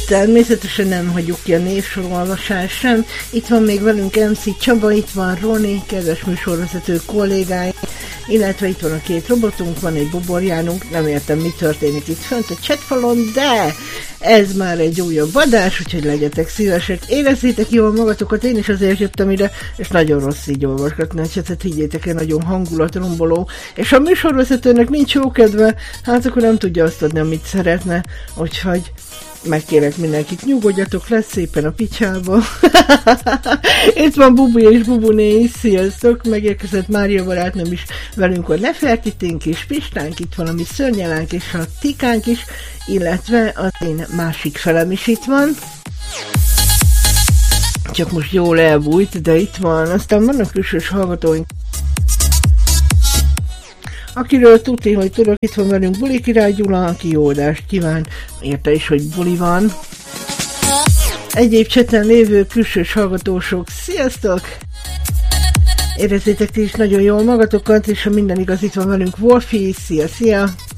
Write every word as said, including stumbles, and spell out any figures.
természetesen nem hagyjuk ki a névsorolvasást sem. Itt van még velünk em cé Csaba, itt van Roni, kedves műsorvezető kollégái, illetve itt van a két robotunk, van egy boborjánunk, nem értem, mi történik itt fönt a chatfalon, de ez már egy újabb adás, úgyhogy legyetek szívesek, érezzétek jól magatokat, én is azért jöttem ide, és nagyon rossz így olvasgatni a chatet, higgyétek el, nagyon hangulatromboló, és ha a műsorvezetőnek nincs jó kedve, hát akkor nem tudja azt adni, amit szeretne, úgyhogy megkérek mindenkit, nyugodjatok le szépen a picsába. Itt van Bubu és Bubuné is, sziasztok, megérkezett Mária barátnőm is velünk, a Nefertitink és Pistánk, itt van a mi szörnyelánk és a Tikánk is, illetve az én másik felem is itt van. Csak most jól elbújt, de itt van, aztán vannak külsős hallgatóink, akiről tudni, hogy tudok, itt van velünk Buli Király Gyula, aki jó adást kíván, érte is, hogy buli van. Egyéb cseten lévő külsős hallgatósok, sziasztok! Érezzétek ti is nagyon jól magatokat, és ha minden igaz, itt van velünk Wolfi, szia, szia!